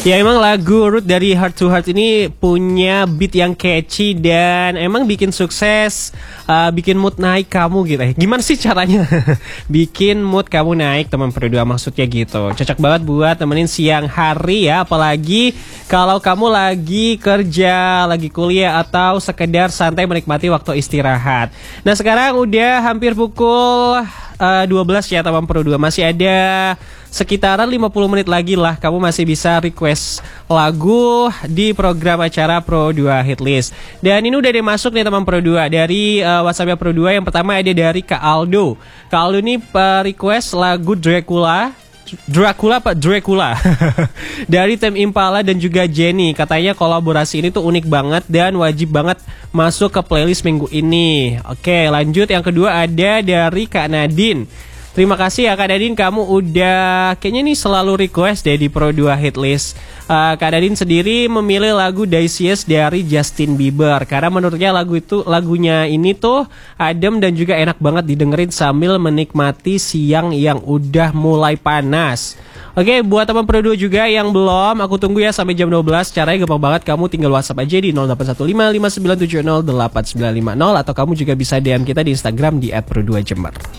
Ya emang lagu Root dari Heart to Heart ini punya beat yang catchy dan emang bikin sukses, bikin mood naik kamu gitu. Gimana sih caranya? Bikin mood kamu naik teman berdua maksudnya gitu. Cocok banget buat temenin siang hari ya, apalagi kalau kamu lagi kerja, lagi kuliah atau sekedar santai menikmati waktu istirahat. Nah sekarang udah hampir pukul 12 ya teman berdua, masih ada sekitaran 50 menit lagi lah kamu masih bisa request lagu di program acara Pro 2 Hitlist. Dan ini udah ada masuk nih teman Pro 2 dari WhatsAppnya Pro 2. Yang pertama ada dari Kak Aldo. Kak Aldo ini request lagu Dracula dari Tame Impala dan juga Jenny. Katanya kolaborasi ini tuh unik banget dan wajib banget masuk ke playlist minggu ini. Oke lanjut, yang kedua ada dari Kak Nadine. Terima kasih ya Kak Nadine, kamu udah kayaknya nih selalu request deh di Pro 2 Hitlist. Kak Nadine sendiri memilih lagu Daisies dari Justin Bieber karena menurutnya lagunya ini tuh adem dan juga enak banget didengerin sambil menikmati siang yang udah mulai panas. Oke, buat teman Pro 2 juga yang belum, aku tunggu ya sampai jam 12. Caranya gampang banget, kamu tinggal WhatsApp aja di 081559708950 atau kamu juga bisa DM kita di Instagram di @pro2jember.